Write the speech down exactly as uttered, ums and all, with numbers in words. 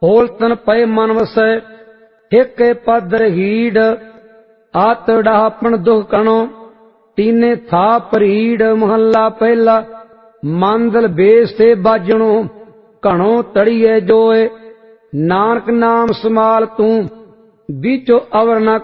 whole तन पय मन वसै एक पद हीड़ आत डापण दुख कणो तीने था परीड़ महला पहला मांदल बेस ते बाजणो घणो तड़िए जोए नानक नाम समाल तू बीचो अवर न